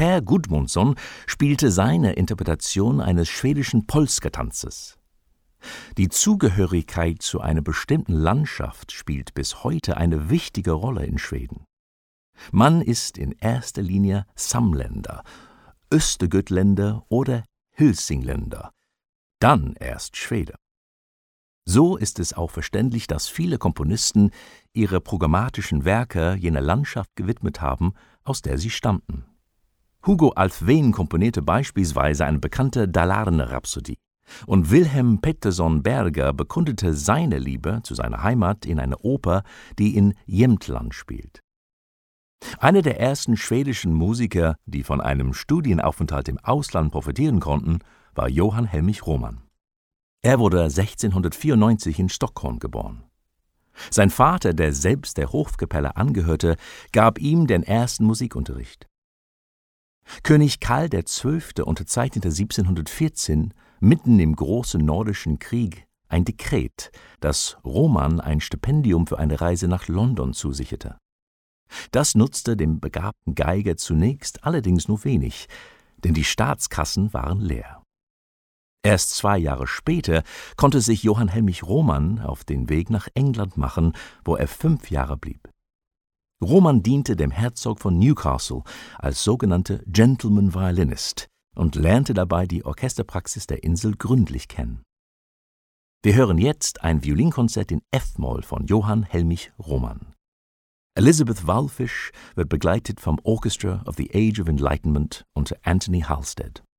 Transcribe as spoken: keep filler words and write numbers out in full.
Per Gudmundsson spielte seine Interpretation eines schwedischen Polska-Tanzes. Die Zugehörigkeit zu einer bestimmten Landschaft spielt bis heute eine wichtige Rolle in Schweden. Man ist in erster Linie Samländer, Östergötländer oder Hälsingländer, dann erst Schwede. So ist es auch verständlich, dass viele Komponisten ihre programmatischen Werke jener Landschaft gewidmet haben, aus der sie stammten. Hugo Alfvén komponierte beispielsweise eine bekannte Dalarne-Rhapsodie, und Wilhelm Pettersson Berger bekundete seine Liebe zu seiner Heimat in einer Oper, die in Jämtland spielt. Einer der ersten schwedischen Musiker, die von einem Studienaufenthalt im Ausland profitieren konnten, war Johann Helmich Roman. Er wurde sechzehnhundertvierundneunzig in Stockholm geboren. Sein Vater, der selbst der Hofkapelle angehörte, gab ihm den ersten Musikunterricht. König Karl der Zwölfte unterzeichnete siebzehnhundertvierzehn mitten im Großen Nordischen Krieg ein Dekret, das Roman ein Stipendium für eine Reise nach London zusicherte. Das nutzte dem begabten Geiger zunächst allerdings nur wenig, denn die Staatskassen waren leer. Erst zwei Jahre später konnte sich Johann Helmich Roman auf den Weg nach England machen, wo er fünf Jahre blieb. Roman diente dem Herzog von Newcastle als sogenannter Gentleman Violinist und lernte dabei die Orchesterpraxis der Insel gründlich kennen. Wir hören jetzt ein Violinkonzert in F-Moll von Johann Helmich Roman. Elizabeth Wallfisch wird begleitet vom Orchestra of the Age of Enlightenment unter Anthony Halstead.